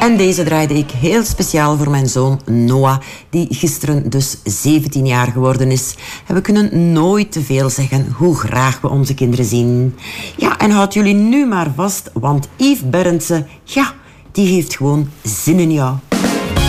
En deze draaide ik heel speciaal voor mijn zoon Noah, die gisteren dus 17 jaar geworden is. En we kunnen nooit te veel zeggen hoe graag we onze kinderen zien. Ja, en houd jullie nu maar vast, want Yves Berendsen, ja, die heeft gewoon zin in jou.